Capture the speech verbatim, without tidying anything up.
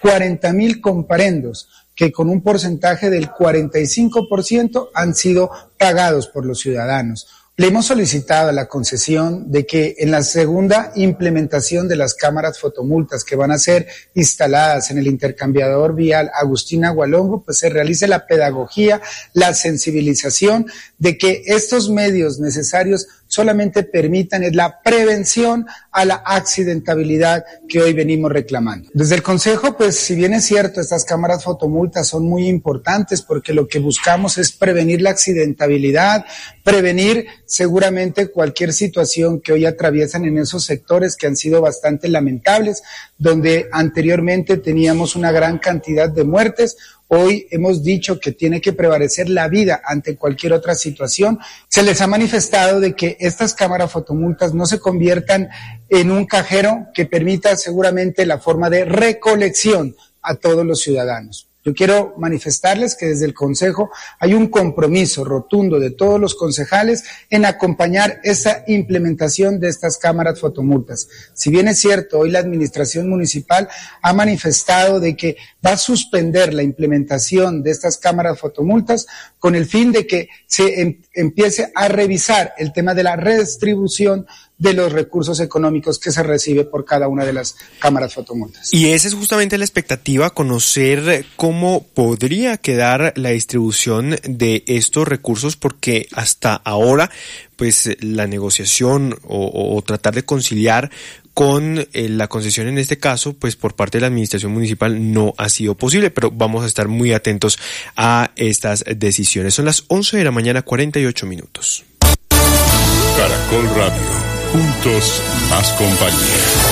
cuarenta mil comparendos que con un porcentaje del cuarenta y cinco por ciento han sido pagados por los ciudadanos. Le hemos solicitado la concesión de que en la segunda implementación de las cámaras fotomultas que van a ser instaladas en el intercambiador vial Agustín Agualongo, pues se realice la pedagogía, la sensibilización de que estos medios necesarios solamente permitan es la prevención a la accidentabilidad que hoy venimos reclamando. Desde el Consejo, pues si bien es cierto, estas cámaras fotomultas son muy importantes porque lo que buscamos es prevenir la accidentabilidad, prevenir seguramente cualquier situación que hoy atraviesan en esos sectores que han sido bastante lamentables, donde anteriormente teníamos una gran cantidad de muertes. Hoy hemos dicho que tiene que prevalecer la vida ante cualquier otra situación. Se les ha manifestado de que estas cámaras fotomultas no se conviertan en un cajero que permita seguramente la forma de recolección a todos los ciudadanos. Yo quiero manifestarles que desde el Consejo hay un compromiso rotundo de todos los concejales en acompañar esa implementación de estas cámaras fotomultas. Si bien es cierto, hoy la administración municipal ha manifestado de que va a suspender la implementación de estas cámaras fotomultas con el fin de que se em- empiece a revisar el tema de la redistribución de los recursos económicos que se recibe por cada una de las cámaras fotomultas. Y esa es justamente la expectativa, conocer cómo podría quedar la distribución de estos recursos, porque hasta ahora, pues la negociación o, o tratar de conciliar con eh, la concesión en este caso, pues por parte de la administración municipal no ha sido posible, pero vamos a estar muy atentos a estas decisiones. Son las once de la mañana, cuarenta y ocho minutos. Caracol Radio. Juntos, más compañía.